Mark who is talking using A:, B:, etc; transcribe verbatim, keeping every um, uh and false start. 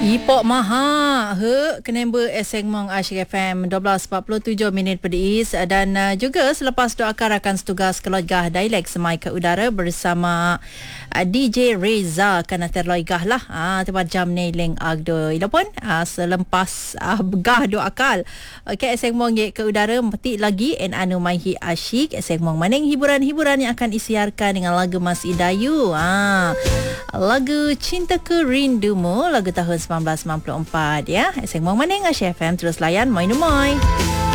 A: Ipok maha he kenemba eseng mong Asyik F M dua belas empat puluh tujuh minit pedis dan uh, juga selepas doakan rakan setugas keluarga dialek semai ke udara bersama uh, D J Reza kena terloigah lah uh, tempat jam nailing agdo ilapun uh, selepas uh, begah doakal okey eseng mong ye ke udara metik lagi en anu maihi asyik eseng mong maning hiburan-hiburan yang akan isiarkan dengan lagu Mas Idayu uh, lagu Cinta Ke Rindumu lagu tahun sembilan belas sembilan puluh empat ya. Eseng mau maning Asyik F M terus layan moi no moi.